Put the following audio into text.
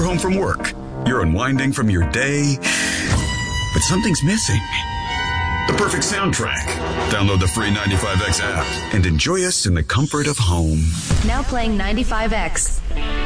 home from work. You're unwinding from your day, but something's missing. The perfect soundtrack. Download the free 95X app and enjoy us in the comfort of home. Now playing 95X.